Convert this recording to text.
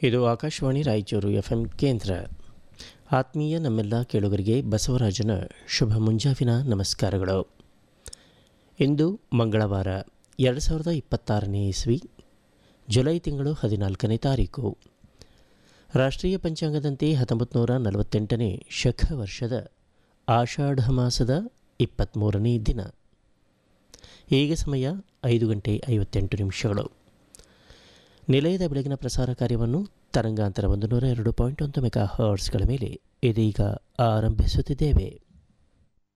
ಇದು ಆಕಾಶವಾಣಿ ರಾಯಚೂರು ಎಫ್ಎಂ ಕೇಂದ್ರ. ಆತ್ಮೀಯ ನಮ್ಮೆಲ್ಲ ಕೇಳುಗರಿಗೆ ಬಸವರಾಜನ ಶುಭ ಮುಂಜಾವಿನ ನಮಸ್ಕಾರಗಳು. ಇಂದು ಮಂಗಳವಾರ 2026ನೇ ಇಸ್ವಿ ಜುಲೈ ತಿಂಗಳು 14ನೇ ತಾರೀಕು. ರಾಷ್ಟ್ರೀಯ ಪಂಚಾಂಗದಂತೆ 1948ನೇ ಶಕ ವರ್ಷದ ಆಷಾಢ ಮಾಸದ 23ನೇ ದಿನ. ಈಗ ಸಮಯ 5:58. ನಿಲಯದ ಬೆಳಗಿನ ಪ್ರಸಾರ ಕಾರ್ಯವನ್ನು ತರಂಗಾಂತರ 102.1 ಮೆಗಾ ಹರ್ಟ್ಸ್ಗಳ ಮೇಲೆ ಇದೀಗ ಆರಂಭಿಸುತ್ತಿದ್ದೇವೆ.